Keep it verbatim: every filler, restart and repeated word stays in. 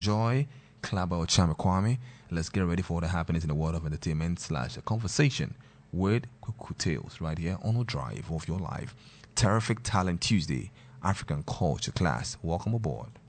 Joy, Klaba Ochame Kwame. Let's get ready for the happenings in the world of entertainment slash a conversation with Cuckoo Tales right here on the drive of your life. Terrific Talent Tuesday, African Culture Class. Welcome aboard.